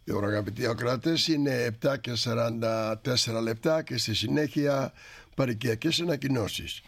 Αγαπητοί ακροατές, είναι 7 και 44 λεπτά και στη συνέχεια παροικιακές ανακοινώσεις.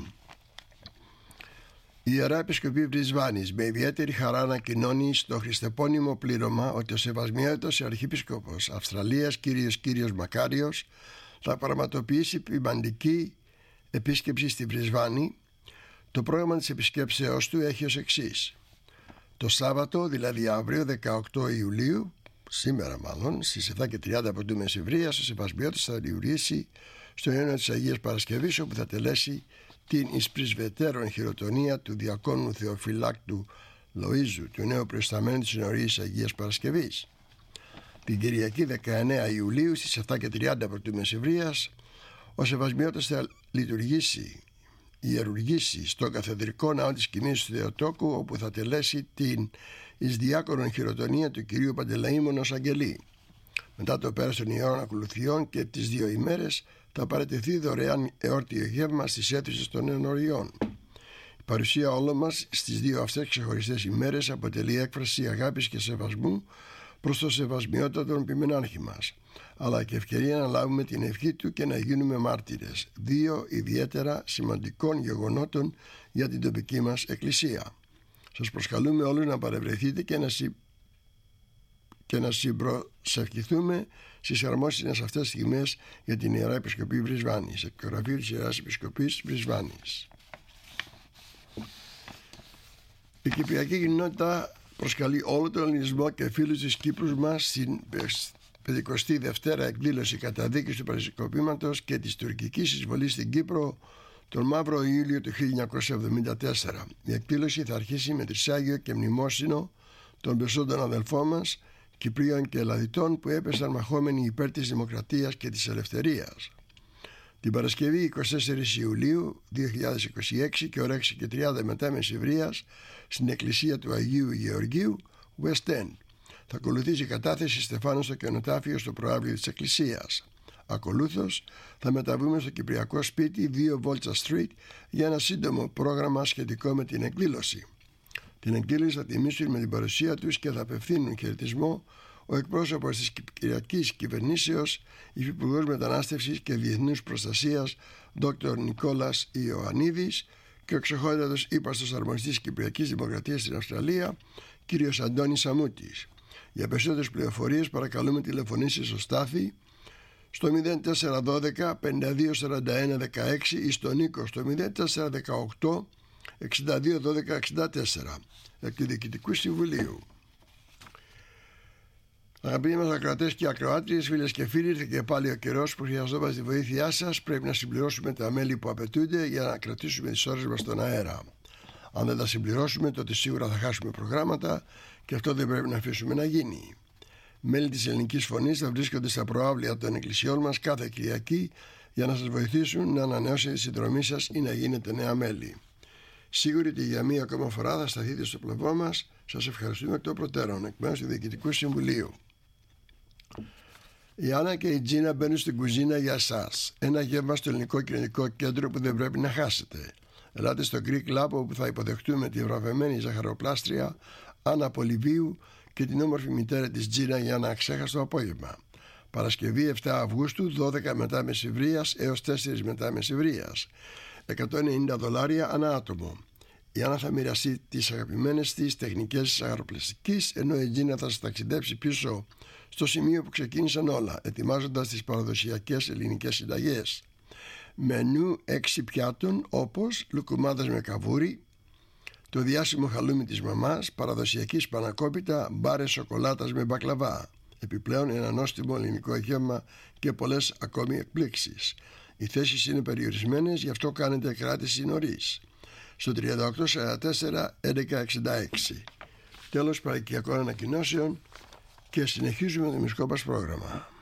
Η Ιερά Επισκοπή Βρισβάνης με ιδιαίτερη χαρά ανακοινώνει στο χριστεπώνυμο πλήρωμα ότι ο Σεβασμιότατος Αρχιεπίσκοπος Αυστραλίας Κύριος Μακάριος θα πραγματοποιήσει ποιμαντική επίσκεψη στη Βρισβάνη. Το πρόγραμμα της επισκέψεώς του έχει ως εξής: το Σάββατο, δηλαδή αύριο 18 Ιουλίου, σήμερα μάλλον, στις 7:30 π.Μ. ο Σεβασμιώτης θα δημιουργήσει στο Ιόνιο της Αγίας Παρασκευής, όπου θα τελέσει την εις πρεσβυτέρων χειροτονία του διακόνου Θεοφυλάκτου Λοΐζου, του νέου προϊσταμένου της Συνορίας Αγίας Παρασκευής. Την Κυριακή 19 Ιουλίου στις 7:30 π.Μ. ο Σεβασμιώτης θα ιερουργήσει στο Καθεδρικό Ναό της Κοιμής του Θεοτόκου, όπου θα τελέσει την εις διάκονον χειροτονία του Κυρίου Παντελαήμονος Αγγελή. Μετά το πέρας των Ιερών Ακολουθιών και τις 2 ημέρες θα παραιτηθεί δωρεάν εόρτιο γεύμα στις αίθουσες των ενωριών. Η παρουσία όλων μας στις 2 αυτές ξεχωριστές ημέρες αποτελεί έκφραση αγάπης και σεβασμού προς το Σεβασμιότατον Ποιμενάρχη μας, αλλά και ευκαιρία να λάβουμε την ευχή του και να γίνουμε μάρτυρες 2 ιδιαίτερα σημαντικών γεγονότων για την τοπική μας εκκλησία. Σας προσκαλούμε όλους να παρευρεθείτε και να συμπροσευχηθούμε στις αρμόσυνες αυτές στιγμές για την Ιερά Επισκοπή Βρισβάνης, εκ γραφείου της Ιεράς Επισκοπής Βρισβάνης. Η Κυπριακή κοινότητα προσκαλεί όλο τον ελληνισμό και φίλους της Κύπρου μας στην 52η εκδήλωση καταδίκης του πραξικοπήματος και της τουρκικής εισβολής στην Κύπρο τον Μαύρο Ιούλιο του 1974. Η εκδήλωση θα αρχίσει με τρισάγιο και μνημόσυνο των πεσόντων αδελφών μας, Κυπρίων και Ελλαδιτών, που έπεσαν μαχόμενοι υπέρ της δημοκρατίας και της ελευθερίας. Την Παρασκευή 24 Ιουλίου 2026 και ώρα 6:30 μετά μεσημβρίας στην εκκλησία του Αγίου Γεωργίου West End θα ακολουθήσει η κατάθεση στεφάνων στο κενοτάφιο στο προαύλιο της εκκλησίας. Ακολούθως θα μεταβούμε στο Κυπριακό Σπίτι 2 Volta Street για ένα σύντομο πρόγραμμα σχετικό με την εκδήλωση. Την εκδήλωση θα τιμήσουν με την παρουσία τους και θα απευθύνουν χαιρετισμό ο εκπρόσωπος της Κυπριακής Κυβερνήσεως, Υφυπουργός Μετανάστευσης και Διεθνούς Προστασίας Dr. Νικόλας Ιωαννίδης και ο εξοχότατος ύπαστος αρμοστής της Κυπριακής Δημοκρατίας στην Αυστραλία, κ. Αντώνης Σαμούτης. Για περισσότερες πληροφορίες παρακαλούμε τηλεφωνήσεις στο Στάθη στο 0412 5241 16 ή στον Νίκο στο 0418 62 12 64 εκ του Διοικητικού Συμβουλίου. Αγαπητοί μας ακροατές και ακροάτριες, φίλες και φίλοι, ήρθε και πάλι ο καιρός που χρειαζόμαστε τη βοήθειά σας. Πρέπει να συμπληρώσουμε τα μέλη που απαιτούνται για να κρατήσουμε τις ώρες μας στον αέρα. Αν δεν τα συμπληρώσουμε, τότε σίγουρα θα χάσουμε προγράμματα και αυτό δεν πρέπει να αφήσουμε να γίνει. Μέλη της Ελληνικής Φωνής θα βρίσκονται στα προαύλια των εκκλησιών μας κάθε Κυριακή για να σας βοηθήσουν να ανανεώσετε τη συνδρομή σας ή να γίνετε νέα μέλη. Σίγουροι ότι για μία ακόμα φορά θα σταθείτε στο πλευρό μας. Σας ευχαριστούμε εκ των προτέρων, εκ μέρους του Διοικητικού Συμβουλίου. Η Άννα και η Τζίνα μπαίνουν στην κουζίνα για εσάς. Ένα γεύμα στο Ελληνικό Κοινωνικό Κέντρο που δεν πρέπει να χάσετε. Ελάτε στο Greek Lab, όπου θα υποδεχτούμε τη βραβευμένη ζαχαροπλάστρια Άννα Πολυβίου και την όμορφη μητέρα της Τζίνα για ένα αξέχαστο απόγευμα. Παρασκευή 7 Αυγούστου 12 μετά μεσημβρίας έως 4 μετά μεσημβρίας. $190 ανά άτομο. Η Άννα θα μοιραστεί τις αγαπημένες της τεχνικές ζαχαροπλαστικής, ενώ η Τζίνα θα σας ταξιδέψει πίσω στο σημείο που ξεκίνησαν όλα, ετοιμάζοντας τις παραδοσιακές ελληνικές συνταγές. Μενού 6 πιάτων όπως λουκουμάδες με καβούρι, το διάσημο χαλούμι της μαμάς, παραδοσιακή σπανακόπιτα, μπάρες σοκολάτας με μπακλαβά. Επιπλέον ένα νόστιμο ελληνικό γεύμα και πολλές ακόμη εκπλήξεις. Οι θέσεις είναι περιορισμένες, γι' αυτό κάνετε κράτηση νωρίς. Στο 3844 1166. Τέλος παροικιακών ανακοινώσεων και συνεχίζουμε το μουσικό μας πρόγραμμα.